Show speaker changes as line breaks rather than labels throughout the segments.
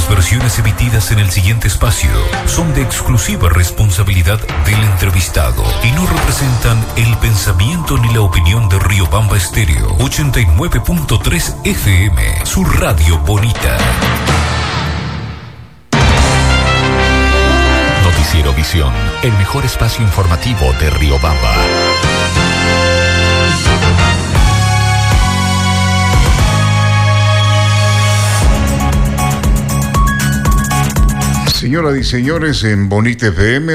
Las versiones emitidas en el siguiente espacio son de exclusiva responsabilidad del entrevistado y no representan el pensamiento ni la opinión de Riobamba Estéreo 89.3 FM, su radio bonita. Noticiero Visión, el mejor espacio informativo de Riobamba.
Señoras y señores, en Bonita FM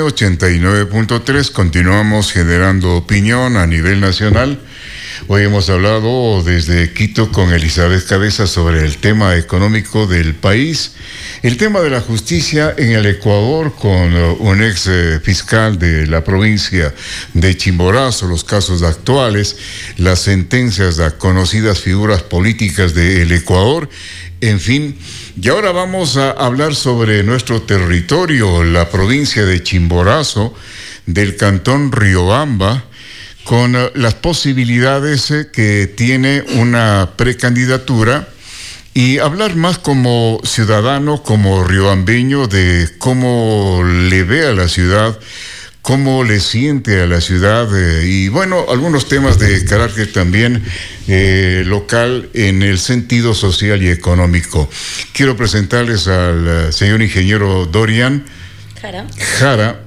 89.3 continuamos generando opinión a nivel nacional. Hoy hemos hablado desde Quito con Elizabeth Cabeza sobre el tema económico del país, el tema de la justicia en el Ecuador con un ex fiscal de la provincia de Chimborazo, los casos actuales, las sentencias a conocidas figuras políticas del Ecuador, en fin. Y ahora vamos a hablar sobre nuestro territorio, la provincia de Chimborazo, del cantón Riobamba, con las posibilidades que tiene una precandidatura, y hablar más como ciudadano, como riobambeño, de cómo le ve a la ciudad, cómo le siente a la ciudad, y bueno, algunos temas de carácter también local en el sentido social y económico. Quiero presentarles al señor ingeniero Dorian Jara,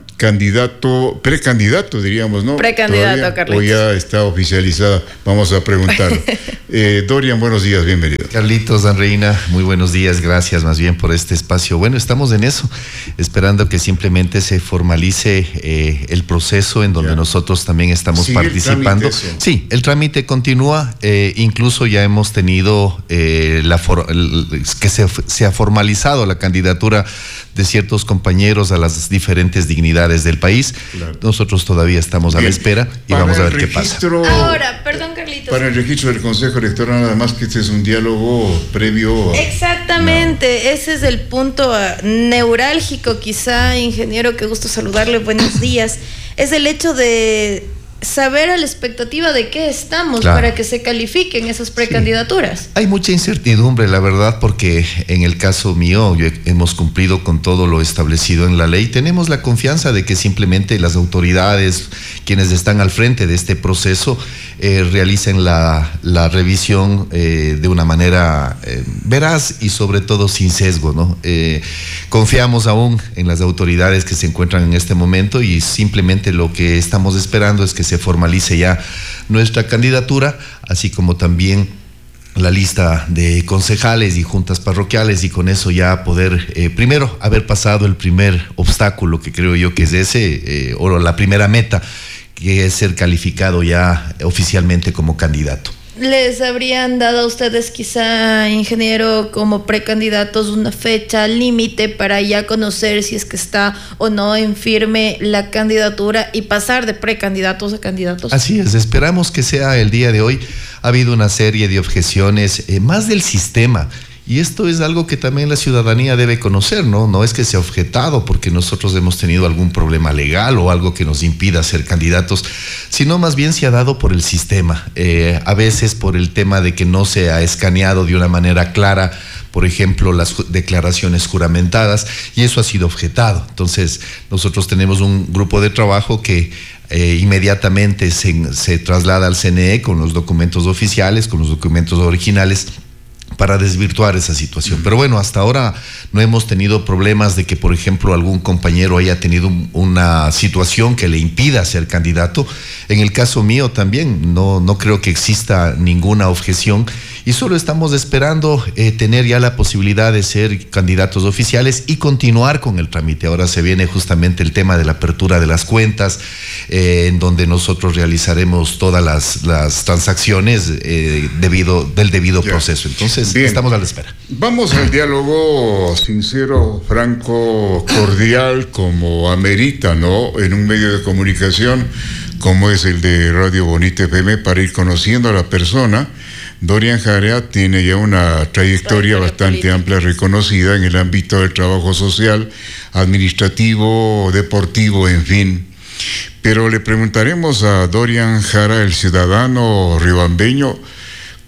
precandidato diríamos, ¿no?
Precandidato, Carlitos.
O ya está oficializada, vamos a preguntar. Dorian, buenos días, bienvenido.
Carlitos, Andreina, muy buenos días, gracias más bien por este espacio. Bueno, estamos en eso, esperando que simplemente se formalice el proceso en donde nosotros también estamos participando. Sí, el trámite continúa, incluso ya hemos tenido que se ha formalizado la candidatura de ciertos compañeros a las diferentes dignidades del país. Claro. Nosotros todavía estamos a la espera y vamos a ver qué pasa.
Ahora, perdón, Carlitos.
Para el registro del Consejo Electoral, nada más que este es un diálogo previo.
Exactamente, ese es el punto neurálgico, quizá, ingeniero, qué gusto saludarle, buenos días. Es el hecho de saber a la expectativa de qué estamos, claro, para que se califiquen esas precandidaturas.
Sí. Hay mucha incertidumbre, la verdad, porque en el caso mío hemos cumplido con todo lo establecido en la ley. Tenemos la confianza de que simplemente las autoridades, quienes están al frente de este proceso, realicen la revisión de una manera veraz y sobre todo sin sesgo, ¿no? Confiamos aún en las autoridades que se encuentran en este momento y simplemente lo que estamos esperando es que se formalice ya nuestra candidatura, así como también la lista de concejales y juntas parroquiales, y con eso ya poder primero haber pasado el primer obstáculo, que creo yo que es ese, o la primera meta, que es ser calificado ya oficialmente como candidato.
¿Les habrían dado a ustedes, quizá, ingeniero, como precandidatos una fecha límite para ya conocer si es que está o no en firme la candidatura y pasar de precandidatos a candidatos?
Así es, esperamos que sea el día de hoy. Ha habido una serie de objeciones, más del sistema. Y esto es algo que también la ciudadanía debe conocer, ¿no? No es que sea objetado porque nosotros hemos tenido algún problema legal o algo que nos impida ser candidatos, sino más bien se ha dado por el sistema. A veces por el tema de que no se ha escaneado de una manera clara, por ejemplo, las declaraciones juramentadas, y eso ha sido objetado. Entonces, nosotros tenemos un grupo de trabajo que inmediatamente se traslada al CNE con los documentos oficiales, con los documentos originales, para desvirtuar esa situación. Pero bueno, hasta ahora no hemos tenido problemas de que, por ejemplo, algún compañero haya tenido una situación que le impida ser candidato. En el caso mío también, no creo que exista ninguna objeción, y solo estamos esperando tener ya la posibilidad de ser candidatos oficiales y continuar con el trámite. Ahora se viene justamente el tema de la apertura de las cuentas, en donde nosotros realizaremos todas las transacciones del debido proceso. Entonces, bien, estamos a la espera.
Vamos al diálogo sincero, franco, cordial, como amerita, ¿no? En un medio de comunicación como es el de Radio Bonita FM, para ir conociendo a la persona. Dorian Jara tiene ya una trayectoria bastante amplia, reconocida en el ámbito del trabajo social, administrativo, deportivo, en fin. Pero le preguntaremos a Dorian Jara, el ciudadano riobambeño,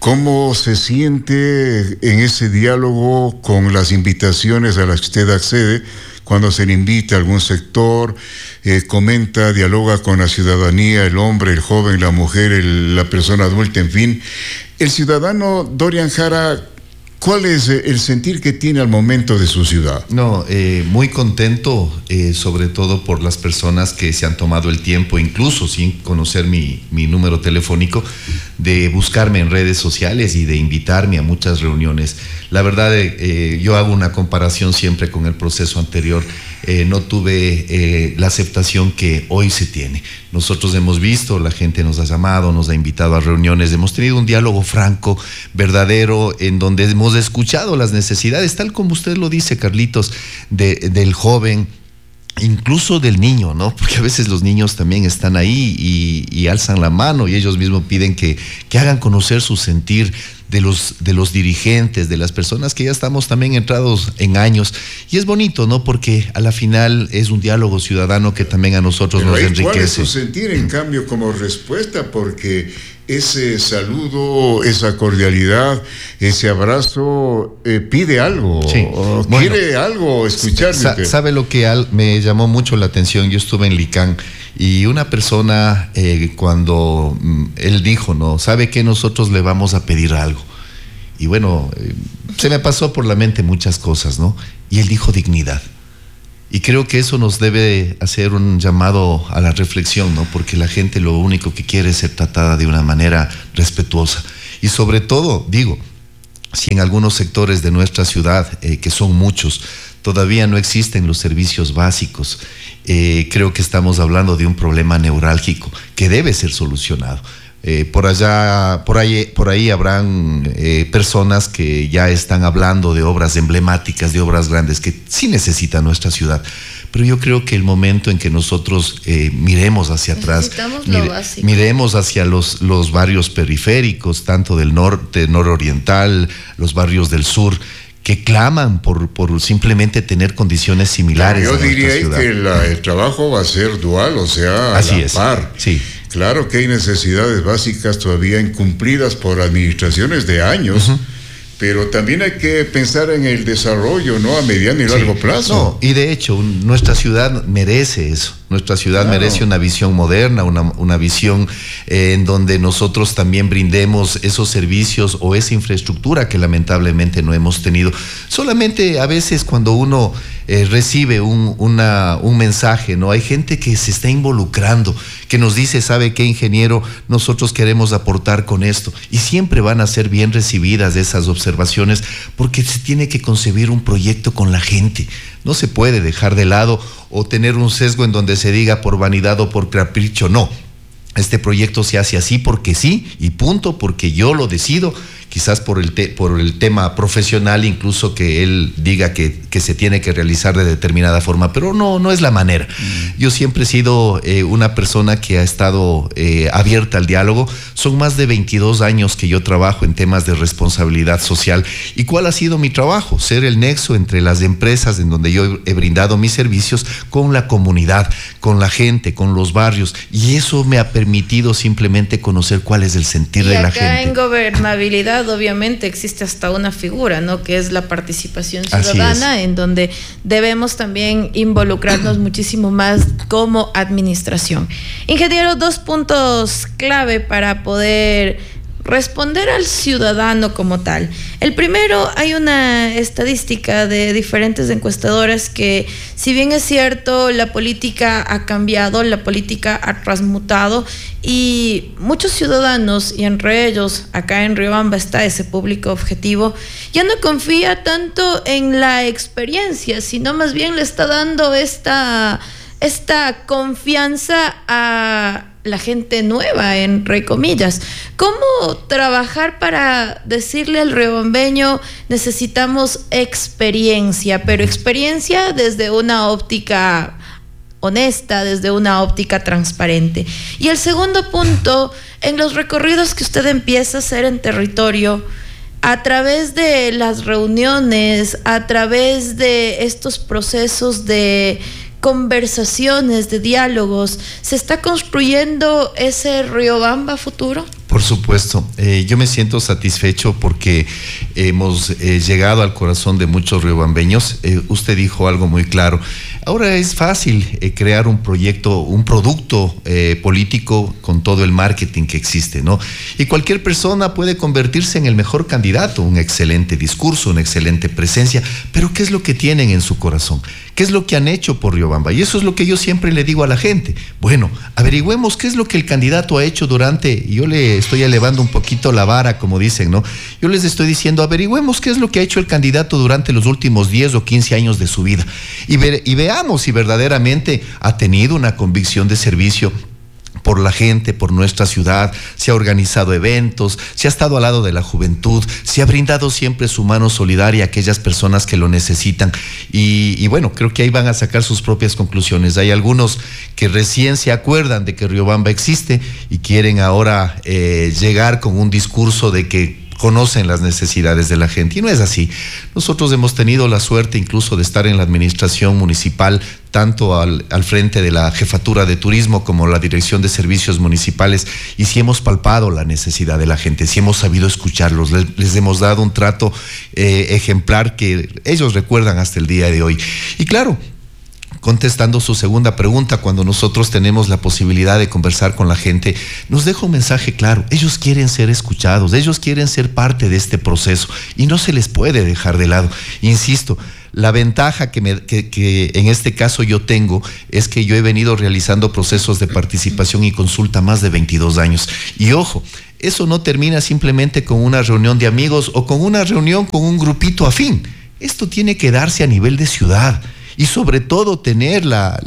¿Cómo se siente en ese diálogo con las invitaciones a las que usted accede? Cuando se le invita a algún sector, comenta, dialoga con la ciudadanía, el hombre, el joven, la mujer, la persona adulta, en fin. El ciudadano Dorian Jara, ¿cuál es el sentir que tiene al momento de su ciudad?
No, muy contento, sobre todo por las personas que se han tomado el tiempo, incluso sin conocer mi número telefónico, de buscarme en redes sociales y de invitarme a muchas reuniones. La verdad, yo hago una comparación siempre con el proceso anterior. No tuve la aceptación que hoy se tiene. Nosotros hemos visto, la gente nos ha llamado, nos ha invitado a reuniones, hemos tenido un diálogo franco, verdadero, en donde hemos escuchado las necesidades, tal como usted lo dice, Carlitos, del joven, incluso del niño, ¿no? Porque a veces los niños también están ahí y alzan la mano y ellos mismos piden que hagan conocer su sentir de los dirigentes, de las personas que ya estamos también entrados en años. Y es bonito, ¿no? Porque a la final es un diálogo ciudadano que también a nosotros nos enriquece.
¿Cuál es su sentir, en cambio, como respuesta? Porque ese saludo, esa cordialidad, ese abrazo, pide algo,
sí.
Quiere algo escuchar.
¿Sabe lo que me llamó mucho la atención? Yo estuve en Licán y una persona, cuando él dijo, ¿no? ¿Sabe que nosotros le vamos a pedir algo? Y bueno, se me pasó por la mente muchas cosas, ¿no? Y él dijo dignidad. Y creo que eso nos debe hacer un llamado a la reflexión, ¿no? Porque la gente lo único que quiere es ser tratada de una manera respetuosa. Y sobre todo, digo, si en algunos sectores de nuestra ciudad, que son muchos, todavía no existen los servicios básicos, creo que estamos hablando de un problema neurálgico que debe ser solucionado. Por ahí habrán personas que ya están hablando de obras emblemáticas, de obras grandes que sí necesita nuestra ciudad. Pero yo creo que el momento en que nosotros miremos hacia atrás, miremos hacia los barrios periféricos, tanto del norte, nororiental, los barrios del sur, que claman por simplemente tener condiciones similares.
Yo diría que el trabajo va a ser dual, o sea,
así
a la par.
Sí.
Claro que hay necesidades básicas todavía incumplidas por administraciones de años, pero también hay que pensar en el desarrollo, ¿no? A mediano y largo plazo.
No, y de hecho, nuestra ciudad merece eso. Nuestra ciudad merece una visión moderna, una visión en donde nosotros también brindemos esos servicios o esa infraestructura que lamentablemente no hemos tenido. Solamente a veces cuando uno recibe un mensaje, ¿no? Hay gente que se está involucrando, que nos dice, ¿sabe qué, ingeniero? Nosotros queremos aportar con esto. Y siempre van a ser bien recibidas esas observaciones porque se tiene que concebir un proyecto con la gente. No se puede dejar de lado o tener un sesgo en donde se diga por vanidad o por capricho. No, este proyecto se hace así porque sí y punto, porque yo lo decido. Quizás por el tema profesional, incluso que él diga que se tiene que realizar de determinada forma, pero no es la manera. Yo siempre he sido una persona que ha estado abierta al diálogo. Son más de 22 años que yo trabajo en temas de responsabilidad social. ¿Y cuál ha sido mi trabajo? Ser el nexo entre las empresas en donde yo he brindado mis servicios con la comunidad, con la gente, con los barrios, y eso me ha permitido simplemente conocer cuál es el sentir de la gente.
Y acá en gobernabilidad obviamente existe hasta una figura, ¿no? Que es la participación ciudadana, en donde debemos también involucrarnos muchísimo más como administración. Ingeniero, 2 puntos clave para poder responder al ciudadano como tal. El primero, hay una estadística de diferentes encuestadoras que, si bien es cierto, la política ha cambiado, la política ha transmutado y muchos ciudadanos, y entre ellos acá en Riobamba está ese público objetivo, ya no confía tanto en la experiencia, sino más bien le está dando esta confianza a la gente nueva, entre comillas. ¿Cómo trabajar para decirle al riobambeño necesitamos experiencia, pero experiencia desde una óptica honesta, desde una óptica transparente? Y el segundo punto, en los recorridos que usted empieza a hacer en territorio, a través de las reuniones, a través de estos procesos de conversaciones, de diálogos, ¿se está construyendo ese Riobamba futuro?
Por supuesto, yo me siento satisfecho porque hemos llegado al corazón de muchos riobambeños. Usted dijo algo muy claro. Ahora es fácil crear un proyecto, un producto político con todo el marketing que existe, ¿no? Y cualquier persona puede convertirse en el mejor candidato, un excelente discurso, una excelente presencia, pero ¿qué es lo que tienen en su corazón? ¿Qué es lo que han hecho por Riobamba? Y eso es lo que yo siempre le digo a la gente. Bueno, averigüemos qué es lo que el candidato ha hecho durante, yo le estoy elevando un poquito la vara, como dicen, ¿no? Yo les estoy diciendo, averigüemos qué es lo que ha hecho el candidato durante los últimos 10 o 15 años de su vida. Y veamos si verdaderamente ha tenido una convicción de servicio por la gente, por nuestra ciudad, se ha organizado eventos, se ha estado al lado de la juventud, se ha brindado siempre su mano solidaria a aquellas personas que lo necesitan. Y bueno, creo que ahí van a sacar sus propias conclusiones. Hay algunos que recién se acuerdan de que Riobamba existe y quieren ahora llegar con un discurso de que conocen las necesidades de la gente, y no es así. Nosotros hemos tenido la suerte incluso de estar en la administración municipal, tanto al frente de la jefatura de turismo como la dirección de servicios municipales, y sí hemos palpado la necesidad de la gente, sí hemos sabido escucharlos, les hemos dado un trato ejemplar que ellos recuerdan hasta el día de hoy. Y claro, contestando su segunda pregunta, cuando nosotros tenemos la posibilidad de conversar con la gente, nos deja un mensaje claro. Ellos quieren ser escuchados, ellos quieren ser parte de este proceso y no se les puede dejar de lado. Insisto, la ventaja que en este caso yo tengo es que yo he venido realizando procesos de participación y consulta más de 22 años. Y ojo, eso no termina simplemente con una reunión de amigos o con una reunión con un grupito afín. Esto tiene que darse a nivel de ciudad. Y sobre todo tener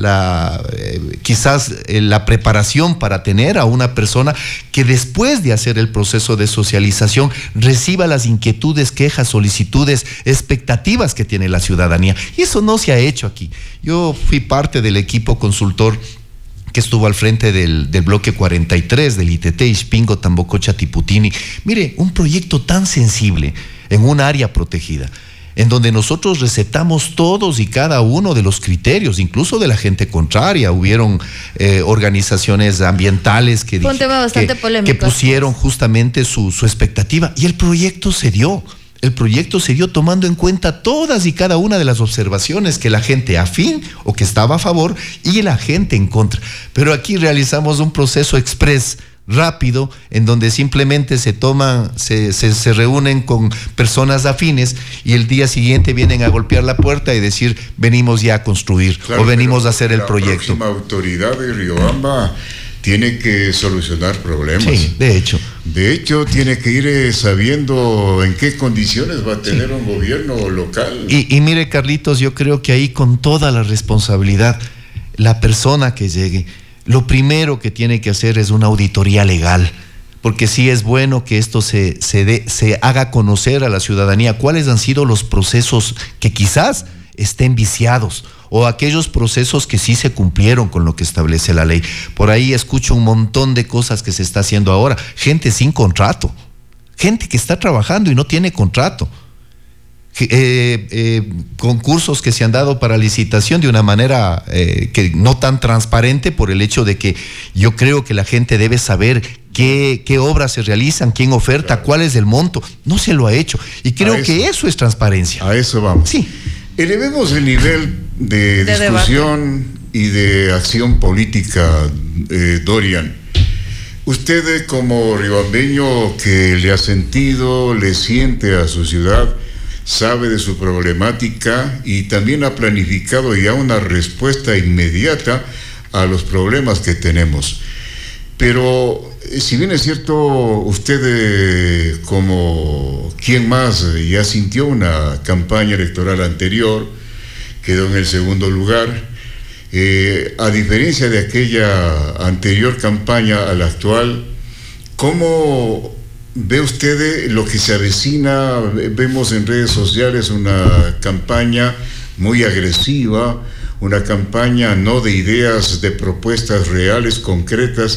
quizás la preparación para tener a una persona que después de hacer el proceso de socialización reciba las inquietudes, quejas, solicitudes, expectativas que tiene la ciudadanía. Y eso no se ha hecho aquí. Yo fui parte del equipo consultor que estuvo al frente del bloque 43 del ITT, Ixpingo, Tambococha, Tiputini. Mire, un proyecto tan sensible en un área protegida, en donde nosotros recetamos todos y cada uno de los criterios, incluso de la gente contraria. Hubieron organizaciones ambientales que pusieron justamente su expectativa, y el proyecto se dio. El proyecto se dio tomando en cuenta todas y cada una de las observaciones que la gente afín o que estaba a favor y la gente en contra. Pero aquí realizamos un proceso express, rápido, en donde simplemente se reúnen con personas afines y el día siguiente vienen a golpear la puerta y decir, venimos ya a construir, claro, o venimos a hacer el proyecto. La
próxima autoridad de Riobamba tiene que solucionar problemas.
Sí, de hecho.
De hecho, tiene que ir sabiendo en qué condiciones va a tener un gobierno local.
Y mire, Carlitos, yo creo que ahí con toda la responsabilidad, la persona que llegue, lo primero que tiene que hacer es una auditoría legal, porque sí es bueno que esto se haga conocer a la ciudadanía cuáles han sido los procesos que quizás estén viciados o aquellos procesos que sí se cumplieron con lo que establece la ley. Por ahí escucho un montón de cosas que se está haciendo ahora, gente sin contrato, gente que está trabajando y no tiene contrato. Concursos que se han dado para licitación de una manera que no tan transparente, por el hecho de que yo creo que la gente debe saber qué obras se realizan, quién oferta, claro, cuál es el monto. No se lo ha hecho y creo que eso es transparencia.
A eso vamos.
Sí.
Elevemos el nivel de discusión debate y de acción política, Dorian. Usted como riobambeño que le ha sentido, le siente a su ciudad, sabe de su problemática y también ha planificado ya una respuesta inmediata a los problemas que tenemos. Pero si bien es cierto, usted como quien más ya sintió una campaña electoral anterior, quedó en el segundo lugar, a diferencia de aquella anterior campaña a la actual, ¿cómo ve usted lo que se avecina? Vemos en redes sociales una campaña muy agresiva, una campaña no de ideas, de propuestas reales, concretas,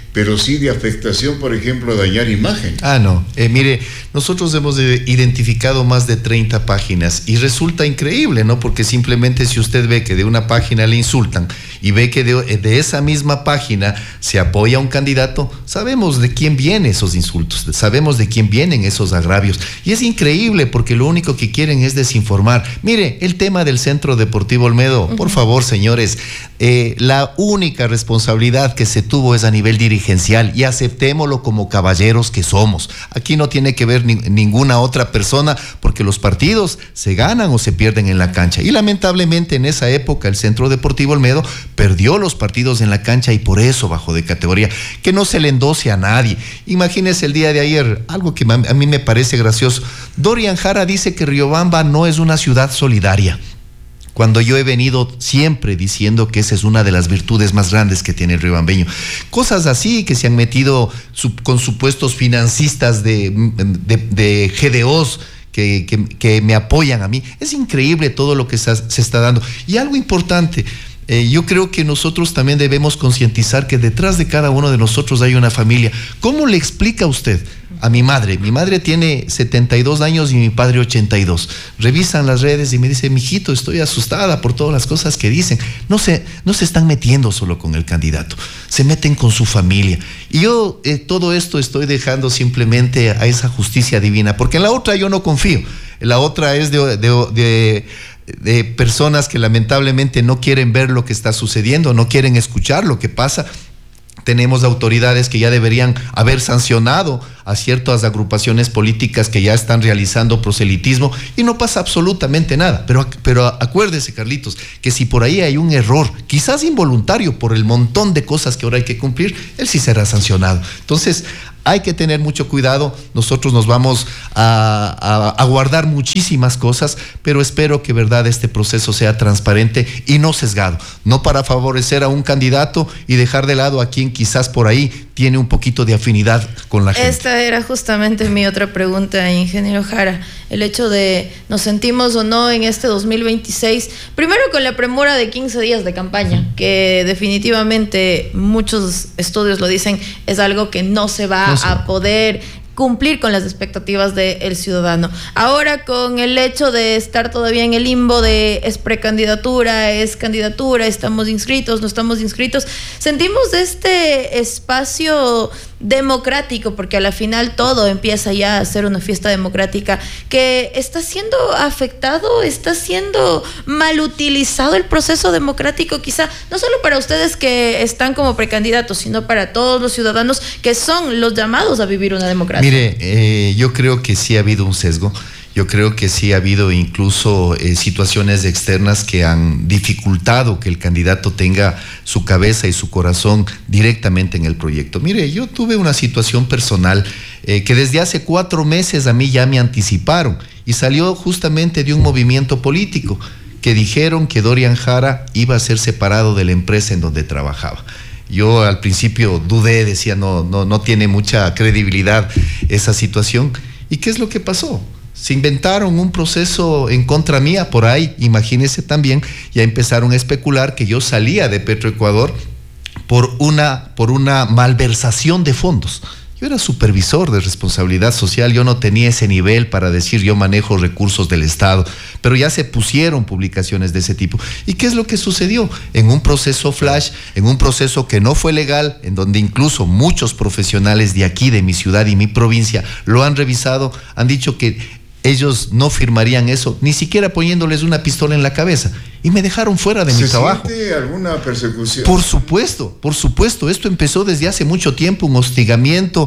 pero sí de afectación, por ejemplo, a dañar imagen.
No. Mire, nosotros hemos identificado más de 30 páginas y resulta increíble, ¿no? Porque simplemente si usted ve que de una página le insultan y ve que de esa misma página se apoya a un candidato, sabemos de quién vienen esos insultos, sabemos de quién vienen esos agravios. Y es increíble porque lo único que quieren es desinformar. Mire, el tema del Centro Deportivo Olmedo, por favor, señores, la única responsabilidad que se tuvo es a nivel dirigencial y aceptémoslo como caballeros que somos. Aquí no tiene que ver ninguna otra persona porque los partidos se ganan o se pierden en la cancha. Y lamentablemente en esa época el Centro Deportivo Olmedo perdió los partidos en la cancha y por eso bajó de categoría. Que no se le endose a nadie. Imagínese el día de ayer, algo que a mí me parece gracioso. Dorian Jara dice que Riobamba no es una ciudad solidaria, cuando yo he venido siempre diciendo que esa es una de las virtudes más grandes que tiene el riobambeño. Cosas así que se han metido con supuestos financistas de GDOs que me apoyan a mí. Es increíble todo lo que se está dando. Y algo importante, yo creo que nosotros también debemos concientizar que detrás de cada uno de nosotros hay una familia. ¿Cómo le explica usted a mi madre? Mi madre tiene 72 años y mi padre 82. Revisan las redes y me dice, mijito, estoy asustada por todas las cosas que dicen. No se están metiendo solo con el candidato, se meten con su familia. Y yo todo esto estoy dejando simplemente a esa justicia divina, porque en la otra yo no confío. La otra es de personas que lamentablemente no quieren ver lo que está sucediendo, no quieren escuchar lo que pasa. Tenemos autoridades que ya deberían haber sancionado a ciertas agrupaciones políticas que ya están realizando proselitismo y no pasa absolutamente nada. Pero acuérdese, Carlitos, que si por ahí hay un error, quizás involuntario por el montón de cosas que ahora hay que cumplir, él sí será sancionado. Entonces, hay que tener mucho cuidado. Nosotros nos vamos a guardar muchísimas cosas, pero espero que, verdad, este proceso sea transparente y no sesgado, no para favorecer a un candidato y dejar de lado a quien quizás por ahí tiene un poquito de afinidad con la gente.
Esta era justamente mi otra pregunta, ingeniero Jara. El hecho de nos sentimos o no en este 2026, primero con la premura de 15 días de campaña, que definitivamente muchos estudios lo dicen, es algo que no se va a poder cumplir con las expectativas del ciudadano. Ahora, con el hecho de estar todavía en el limbo de es precandidatura, es candidatura, estamos inscritos, no estamos inscritos, sentimos de este espacio democrático, porque a la final todo empieza ya a ser una fiesta democrática, que está siendo afectado, está siendo mal utilizado el proceso democrático, quizá no solo para ustedes que están como precandidatos, sino para todos los ciudadanos que son los llamados a vivir una democracia.
Mire, yo creo que sí ha habido un sesgo. Yo creo que sí ha habido incluso situaciones externas que han dificultado que el candidato tenga su cabeza y su corazón directamente en el proyecto. Mire, yo tuve una situación personal que desde hace 4 meses a mí ya me anticiparon y salió justamente de un movimiento político que dijeron que Dorian Jara iba a ser separado de la empresa en donde trabajaba. Yo al principio dudé, decía no tiene mucha credibilidad esa situación. ¿Y qué es lo que pasó? Se inventaron un proceso en contra mía por ahí, imagínense también, ya empezaron a especular que yo salía de Petroecuador por una malversación de fondos. Yo era supervisor de responsabilidad social, yo no tenía ese nivel para decir yo manejo recursos del Estado, pero ya se pusieron publicaciones de ese tipo. ¿Y qué es lo que sucedió? En un proceso flash, en un proceso que no fue legal, en donde incluso muchos profesionales de aquí, de mi ciudad y mi provincia, lo han revisado, han dicho que ellos no firmarían eso, ni siquiera poniéndoles una pistola en la cabeza. Y me dejaron fuera de mi trabajo.
¿Se siente alguna persecución?
Por supuesto. Esto empezó desde hace mucho tiempo, un hostigamiento,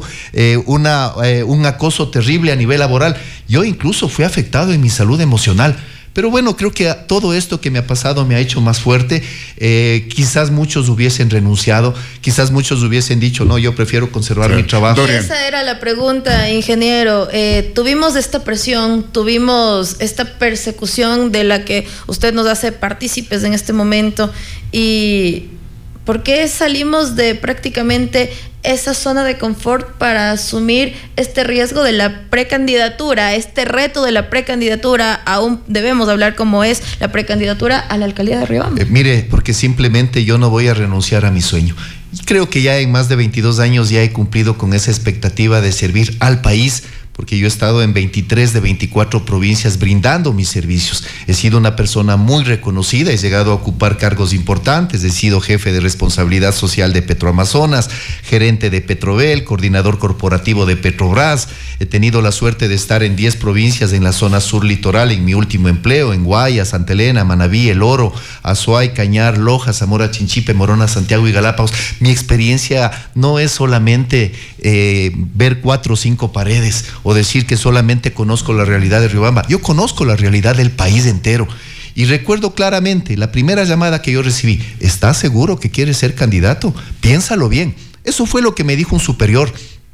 un acoso terrible a nivel laboral. Yo incluso fui afectado en mi salud emocional. Pero bueno, creo que todo esto que me ha pasado me ha hecho más fuerte. Quizás muchos hubiesen renunciado, quizás muchos hubiesen dicho, no, yo prefiero conservar mi trabajo.
Dorian. Esa era la pregunta, ingeniero. Tuvimos esta presión, tuvimos esta persecución de la que usted nos hace partícipes en este momento. ¿Y por qué salimos de prácticamente esa zona de confort para asumir este riesgo de la precandidatura, este reto de la precandidatura? Aún debemos hablar cómo es la precandidatura a la alcaldía de Riobamba.
Mire, porque simplemente yo no voy a renunciar a mi sueño. Creo que ya en más de 22 años ya he cumplido con esa expectativa de servir al país, porque yo he estado en 23 de 24 provincias brindando mis servicios. He sido una persona muy reconocida, he llegado a ocupar cargos importantes, he sido jefe de responsabilidad social de Petroamazonas, gerente de Petrovel, coordinador corporativo de Petrobras. He tenido la suerte de estar en 10 provincias en la zona sur litoral en mi último empleo, en Guayas, Santa Elena, Manabí, El Oro, Azuay, Cañar, Loja, Zamora, Chinchipe, Morona, Santiago y Galápagos. Mi experiencia no es solamente ver 4 o 5 paredes o decir que solamente conozco la realidad de Riobamba. Yo conozco la realidad del país entero. Y recuerdo claramente la primera llamada que yo recibí: ¿estás seguro que quieres ser candidato? Piénsalo bien. Eso fue lo que me dijo un superior.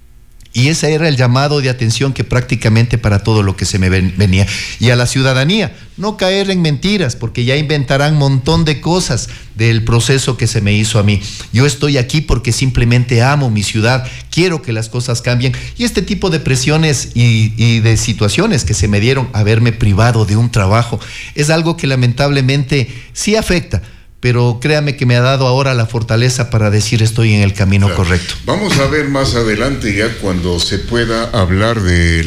Y ese era el llamado de atención que prácticamente para todo lo que se me venía. Y a la ciudadanía, no caer en mentiras, porque ya inventarán un montón de cosas del proceso que se me hizo a mí. Yo estoy aquí porque simplemente amo mi ciudad, quiero que las cosas cambien. Y este tipo de presiones y de situaciones que se me dieron, haberme privado de un trabajo, es algo que lamentablemente sí afecta. Pero créame que me ha dado ahora la fortaleza para decir estoy en el camino correcto.
Vamos a ver más adelante, ya cuando se pueda hablar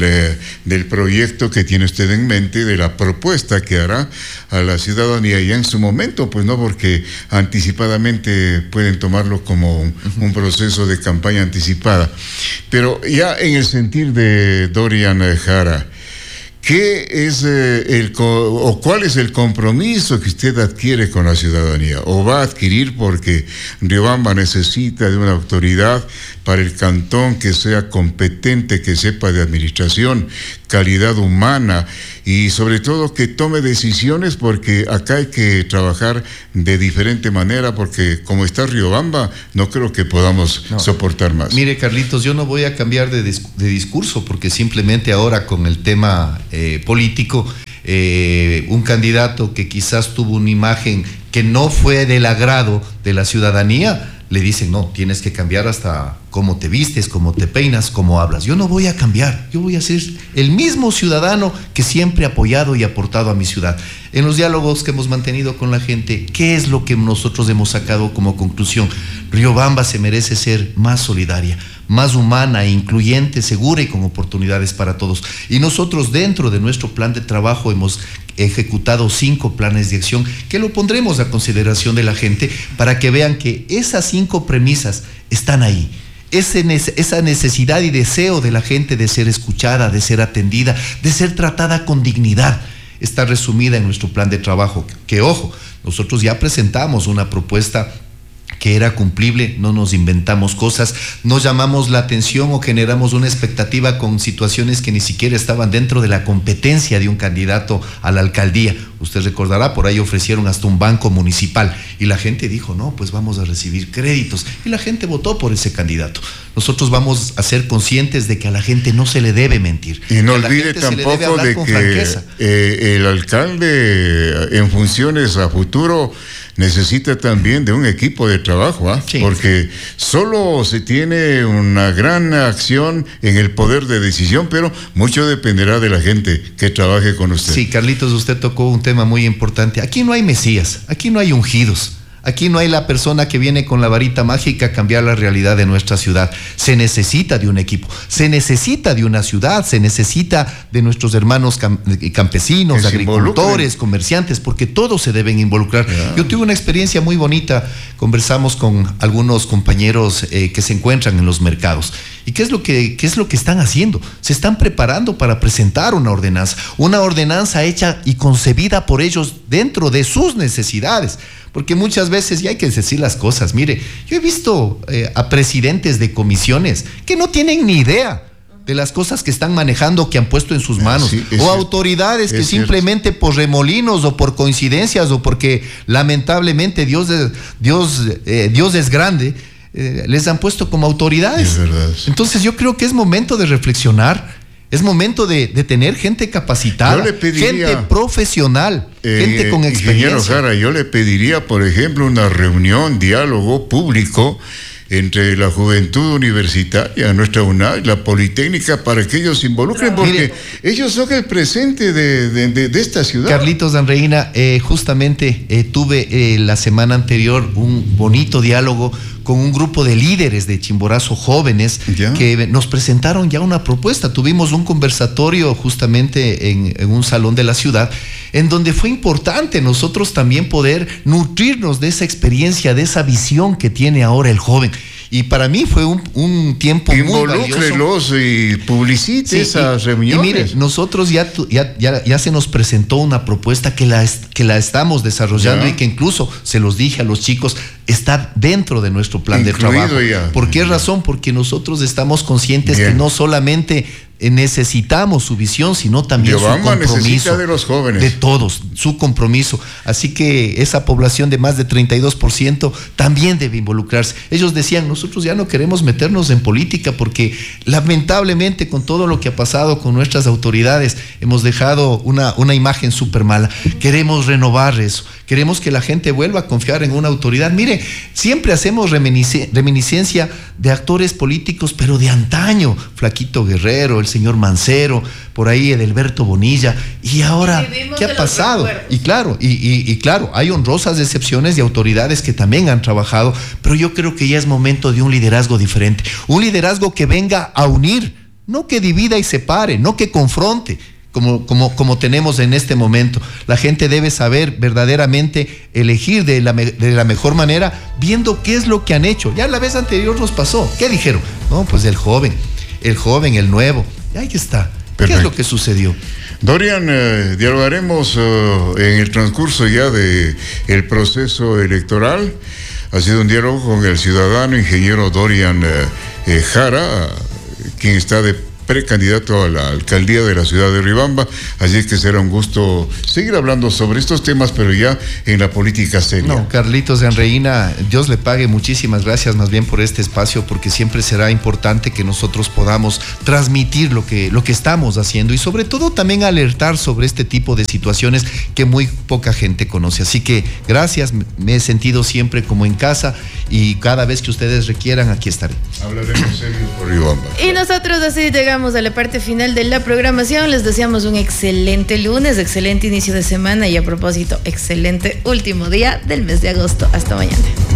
del proyecto que tiene usted en mente, de la propuesta que hará a la ciudadanía ya en su momento, pues no, porque anticipadamente pueden tomarlo como un proceso de campaña anticipada. Pero ya en el sentir de Dorian Jara, ¿qué es cuál es el compromiso que usted adquiere con la ciudadanía o va a adquirir, porque Riobamba necesita de una autoridad para el cantón que sea competente, que sepa de administración, calidad humana y sobre todo que tome decisiones, porque acá hay que trabajar de diferente manera, porque como está Riobamba no creo que podamos soportar más?
Mire, Carlitos, yo no voy a cambiar de discurso, porque simplemente ahora con el tema político, un candidato que quizás tuvo una imagen que no fue del agrado de la ciudadanía, le dicen: no, tienes que cambiar hasta cómo te vistes, cómo te peinas, cómo hablas. Yo no voy a cambiar, yo voy a ser el mismo ciudadano que siempre he apoyado y aportado a mi ciudad. En los diálogos que hemos mantenido con la gente, ¿qué es lo que nosotros hemos sacado como conclusión? Riobamba se merece ser más solidaria, más humana, incluyente, segura y con oportunidades para todos. Y nosotros dentro de nuestro plan de trabajo hemos ejecutado 5 planes de acción que lo pondremos a consideración de la gente para que vean que esas 5 premisas están ahí. Esa necesidad y deseo de la gente de ser escuchada, de ser atendida, de ser tratada con dignidad, está resumida en nuestro plan de trabajo. Que ojo, nosotros ya presentamos una propuesta que era cumplible, no nos inventamos cosas, no llamamos la atención o generamos una expectativa con situaciones que ni siquiera estaban dentro de la competencia de un candidato a la alcaldía. Usted recordará, por ahí ofrecieron hasta un banco municipal y la gente dijo: no, pues vamos a recibir créditos, y la gente votó por ese candidato. Nosotros vamos a ser conscientes de que a la gente no se le debe mentir.
Y no olvide tampoco de que el alcalde en funciones a futuro necesita también de un equipo de trabajo, ¿eh? Sí. Porque solo se tiene una gran acción en el poder de decisión, pero mucho dependerá de la gente que trabaje con usted.
Sí, Carlitos, usted tocó un tema muy importante. Aquí no hay mesías, aquí no hay ungidos. Aquí no hay la persona que viene con la varita mágica a cambiar la realidad de nuestra ciudad. Se necesita de un equipo, se necesita de una ciudad, se necesita de nuestros hermanos campesinos, agricultores, comerciantes, porque todos se deben involucrar. Yo tuve una experiencia muy bonita, conversamos con algunos compañeros que se encuentran en los mercados. ¿Y qué es lo que están haciendo? Se están preparando para presentar una ordenanza hecha y concebida por ellos dentro de sus necesidades. Porque muchas veces, y hay que decir las cosas, mire, yo he visto a presidentes de comisiones que no tienen ni idea de las cosas que están manejando, que han puesto en sus manos, sí, o autoridades que simplemente por remolinos o por coincidencias o porque lamentablemente Dios es grande, les han puesto como autoridades.
Es verdad.
Entonces yo creo que es momento de reflexionar. Es momento de tener gente capacitada, gente profesional, gente con experiencia.
Ingeniero Jara, yo le pediría, por ejemplo, una reunión, diálogo público entre la juventud universitaria, nuestra UNAD y la Politécnica, para que ellos se involucren, porque ellos son el presente de esta ciudad.
Carlitos Andreina, justamente tuve la semana anterior un bonito diálogo con un grupo de líderes de Chimborazo jóvenes que nos presentaron ya una propuesta. Tuvimos un conversatorio justamente en un salón de la ciudad, en donde fue importante nosotros también poder nutrirnos de esa experiencia, de esa visión que tiene ahora el joven. Y para mí fue un tiempo muy valioso.
Involúcrelos y publicite esas reuniones.
Y mire, nosotros ya se nos presentó una propuesta que la estamos desarrollando y que incluso se los dije a los chicos, está dentro de nuestro plan de trabajo. ¿Por qué razón? Porque nosotros estamos conscientes que no solamente necesitamos su visión, sino también su compromiso.
Necesita de los jóvenes.
De todos, su compromiso. Así que esa población de más de 32% también debe involucrarse. Ellos decían, nosotros ya no queremos meternos en política porque lamentablemente con todo lo que ha pasado con nuestras autoridades hemos dejado una imagen súper mala. Queremos renovar eso. Queremos que la gente vuelva a confiar en una autoridad. Mire, siempre hacemos reminiscencia de actores políticos, pero de antaño. Flaquito Guerrero, el señor Mancero, por ahí Edelberto Bonilla. Y ahora, ¿qué ha pasado? Y claro, claro, hay honrosas excepciones de autoridades que también han trabajado, pero yo creo que ya es momento de un liderazgo diferente. Un liderazgo que venga a unir, no que divida y separe, no que confronte. Como tenemos en este momento. La gente debe saber verdaderamente elegir de la mejor manera, viendo qué es lo que han hecho. Ya la vez anterior nos pasó. ¿Qué dijeron? No, pues el joven, el nuevo. Y ahí está. Perfecto. ¿Qué es lo que sucedió?
Dorian, dialogaremos en el transcurso ya del proceso electoral. Ha sido un diálogo con el ciudadano ingeniero Dorian Jara, quien está de precandidato a la alcaldía de la ciudad de Riobamba, así es que será un gusto seguir hablando sobre estos temas, pero ya en la política seria.
No, Carlitos de Anreína, Dios le pague, muchísimas gracias más bien por este espacio, porque siempre será importante que nosotros podamos transmitir lo que estamos haciendo y sobre todo también alertar sobre este tipo de situaciones que muy poca gente conoce. Así que gracias, me he sentido siempre como en casa y cada vez que ustedes requieran, aquí estaré.
Hablaremos serio por Riobamba.
Y nosotros así llegamos a la parte final de la programación. Les deseamos un excelente lunes, excelente inicio de semana y a propósito, excelente último día del mes de agosto. Hasta mañana.